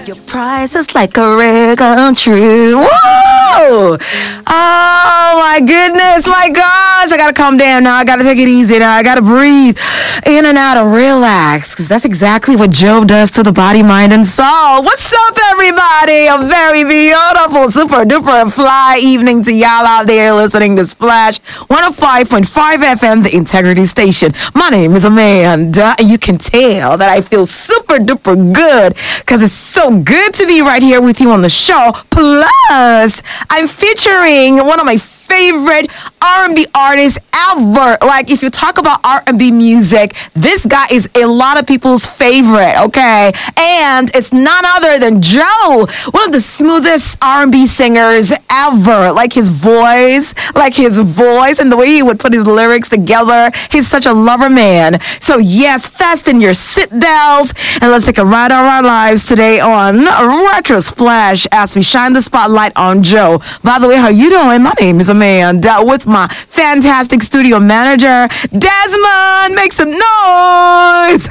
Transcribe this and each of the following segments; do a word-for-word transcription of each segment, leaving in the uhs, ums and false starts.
Your price is like a rare country. Whoa! Oh my goodness, my gosh. I gotta calm down now. I gotta take it easy now. I gotta breathe in and out and relax. Because that's exactly what Joe does to the body, mind, and soul. What's up, everybody? A very beautiful, super duper fly evening to y'all out there listening to Splash one oh five point five F M, the Integrity Station. My name is Amanda, and you can tell that I feel super duper good because it's so good to be right here with you on the show. Plus, I'm featuring one of my favorite R and B artists ever. Like, if you talk about R and B music, this guy is a lot of people's favorite, okay? And it's none other than Joe, one of the smoothest R and B singers ever. Like his voice, like his voice and the way he would put his lyrics together. He's such a lover man. So yes, fasten your seatbelts and let's take a ride on our lives today on Retro Splash as we shine the spotlight on Joe. By the way, how you doing? My name is Amanda with my fantastic studio manager, Desmond. Make some noise.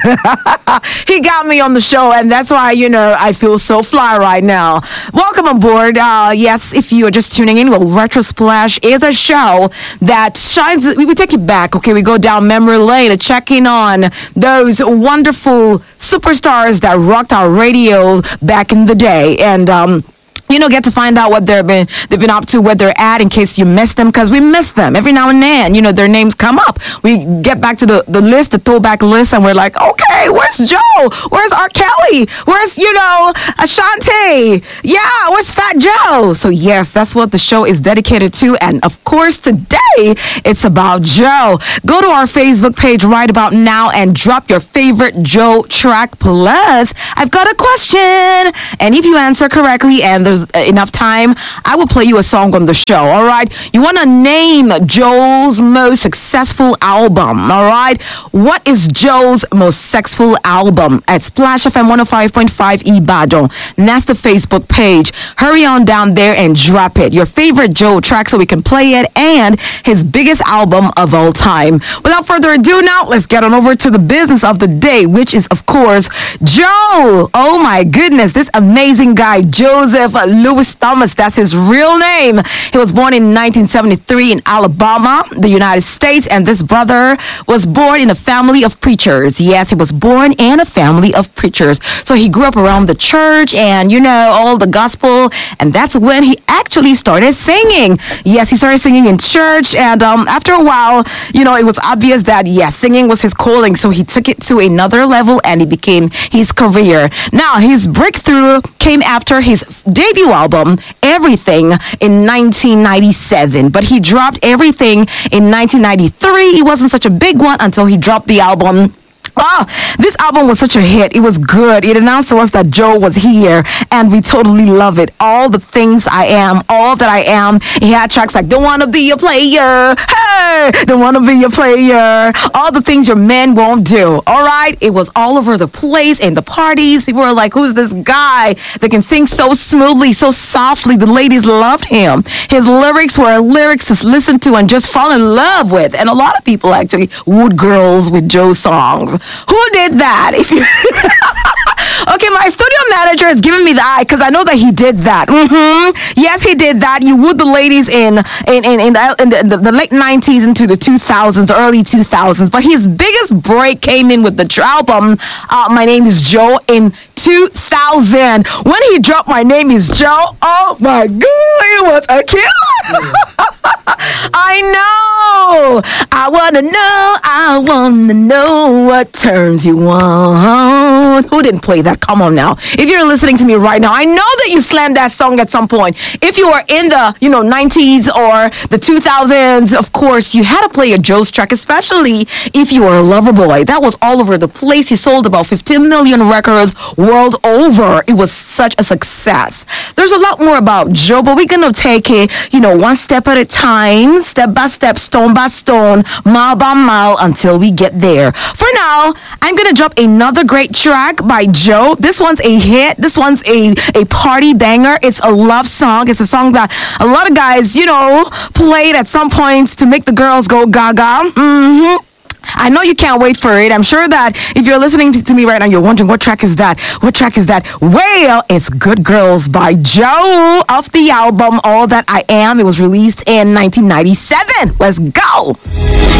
He got me on the show, and that's why, you know, I feel so fly right now. Welcome aboard. Uh, yes, if you are just tuning in, well, Retro Splash is a show that shines. We, we take it back, okay? We go down memory lane to check in on those wonderful superstars that rocked our radio back in the day. And, um, you know, get to find out what they've been they've been up to, where they're at, in case you missed them, because we miss them every now and then. You know, their names come up. We get back to the, the list, the throwback list, and we're like, okay, where's Joe? Where's R. Kelly? Where's, you know, Ashanti? Yeah, where's Fat Joe? So yes, that's what the show is dedicated to. And of course, today it's about Joe. Go to our Facebook page right about now and drop your favorite Joe track. Plus, I've got a question. And if you answer correctly and there's enough time, I will play you a song on the show. All right, you want to name Joe's most successful album? All right, what is Joe's most successful album? At Splash F M one oh five point five Ibadan. And that's the Facebook page. Hurry on down there and drop it, your favorite Joe track, so we can play it, and his biggest album of all time. Without further ado, now let's get on over to the business of the day, which is of course Joe. Oh my goodness, this amazing guy, Joseph Louis Thomas, that's his real name. He was born in nineteen seventy-three in Alabama, the United States, and this brother was born in a family of preachers. Yes, he was born in a family of preachers. So he grew up around the church and, you know, all the gospel, and that's when he actually started singing. Yes, he started singing in church, and um, after a while, you know, it was obvious that, yes, singing was his calling, so he took it to another level and it became his career. Now, his breakthrough came after his debut album, Everything, in nineteen ninety-seven. But he dropped Everything in nineteen ninety-three. It wasn't such a big one until he dropped the album. Wow, this album was such a hit. It was good. It announced to us that Joe was here, and we totally love it. All the things I am, all that I am. He had tracks like Don't Wanna Be a Player, hey, Don't Wanna Be a Player, all the things your men won't do. All right, it was all over the place in the parties. People were like, who's this guy that can sing so smoothly, so softly? The ladies loved him. His lyrics were lyrics to listen to and just fall in love with. And a lot of people actually wooed girls with Joe's songs. Who did that? If you Okay, my studio manager is giving me the eye because I know that he did that. Mm-hmm. Yes, he did that. You wooed the ladies in in in, in, the, in the, the, the late nineties into the two thousands, early two thousands. But his biggest break came in with the album uh, My Name is Joe in two thousand. When he dropped My Name is Joe, oh my God, it was a killer. I know. I wanna know. I wanna know what turns you on. Who didn't play that? Come on now. If you're listening to me right now, I know that you slammed that song at some point. If you were in the, you know, nineties or the two thousands, of course, you had to play a Joe's track, especially if you were a lover boy. That was all over the place. He sold about fifteen million records world over. It was such a success. There's a lot more about Joe, but we're going to take it, you know, one step at a time, step by step, stone by stone, mile by mile until we get there. For now, I'm going to drop another great track by Joe. This one's a hit. This one's a, a party banger. It's a love song. It's a song that a lot of guys, you know, played at some points to make the girls go gaga. Mm-hmm. I know you can't wait for it. I'm sure that if you're listening to me right now, you're wondering what track is that? What track is that? Well, it's Good Girls by Joe off the album All That I Am. It was released in nineteen ninety-seven. Let's go.